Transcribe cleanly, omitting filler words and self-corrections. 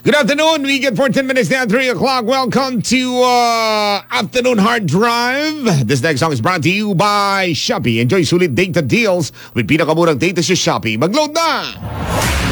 Good afternoon. We get 14 minutes now, 3 o'clock. Welcome to Afternoon Hard Drive. This next song is brought to you by Shopee. Enjoy sulit data deals with pinakamurang data sa Shopee. Mag-load na!